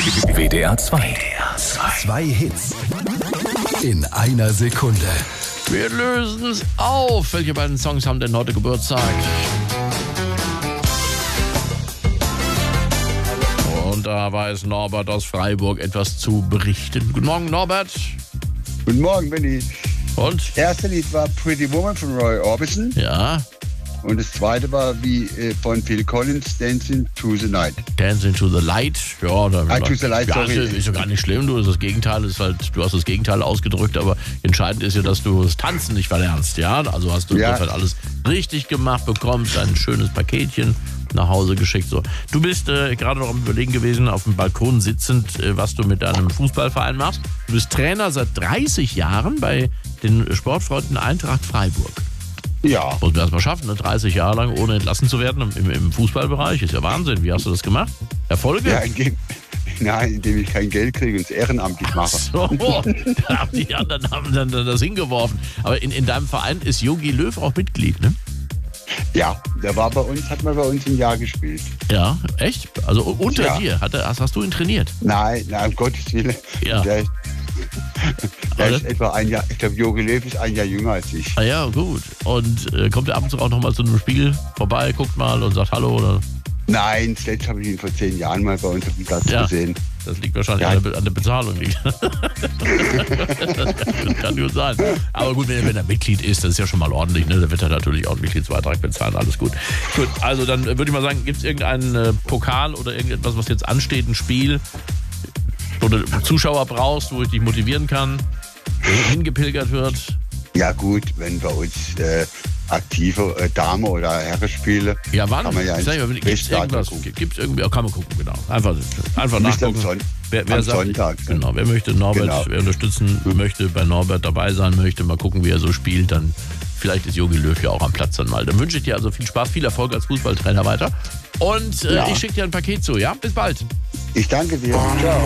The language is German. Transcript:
WDR 2. Zwei Hits in einer Sekunde. Wir lösen es auf. Welche beiden Songs haben denn heute Geburtstag? Und da weiß Norbert aus Freiburg etwas zu berichten. Guten Morgen, Norbert. Guten Morgen, Benny. Und? Das erste Lied war Pretty Woman von Roy Orbison. Ja. Und das zweite war wie von Phil Collins, Dancing to the Night. Dancing to the Light. Ja, To the Light, ja, sorry. ist ja gar nicht schlimm. Du hast das Gegenteil ausgedrückt, aber entscheidend ist ja, dass du das Tanzen nicht verlernst. Ja, also hast du insofern alles richtig gemacht, bekommst ein schönes Paketchen nach Hause geschickt. So. Du bist gerade noch am Überlegen gewesen, auf dem Balkon sitzend, was du mit deinem Fußballverein machst. Du bist Trainer seit 30 Jahren bei den Sportfreunden Eintracht Freiburg. Ja. Muss man erst mal schaffen, ne? 30 Jahre lang ohne entlassen zu werden im Fußballbereich. Ist ja Wahnsinn. Wie hast du das gemacht? Erfolge? Ja, indem ich kein Geld kriege und es ehrenamtlich mache. So, da haben die anderen dann das hingeworfen. Aber in deinem Verein ist Jogi Löw auch Mitglied, ne? Ja, hat mal bei uns ein Jahr gespielt. Ja, echt? Also unter dir? Hast du ihn trainiert? Nein, um Gottes Willen. Ja. Der ist etwa ein Jahr, ich glaube, Jogi Löw ist ein Jahr jünger als ich. Ah ja, gut. Und kommt er ab und zu auch noch mal zu einem Spiel vorbei, guckt mal und sagt Hallo? Oder? Nein, zuletzt habe ich ihn vor 10 Jahren mal bei uns auf dem Platz gesehen. Das liegt wahrscheinlich an der Bezahlung. Das kann gut sein. Aber gut, wenn er Mitglied ist, das ist ja schon mal ordentlich. Ne? Da wird er natürlich auch einen Mitgliedsbeitrag bezahlen. Alles gut. Gut, also dann würde ich mal sagen, gibt es irgendeinen Pokal oder irgendetwas, was jetzt ansteht, ein Spiel, wo du Zuschauer brauchst, wo ich dich motivieren kann, wo hingepilgert wird? Ja gut, wenn bei uns aktive Dame- oder Herrenspiele. Ja, wann? Kann man ja Gibt's irgendwas? Gibt's irgendwie? Kann man gucken, genau. Einfach nachgucken. Wer sagt, Sonntag. Genau, wer möchte Norbert wer unterstützen möchte, bei Norbert dabei sein möchte, mal gucken, wie er so spielt, dann vielleicht ist Jogi Löw ja auch am Platz dann mal. Dann wünsche ich dir also viel Spaß, viel Erfolg als Fußballtrainer weiter. Und ich schicke dir ein Paket zu, ja? Bis bald. Ich danke dir. Ciao.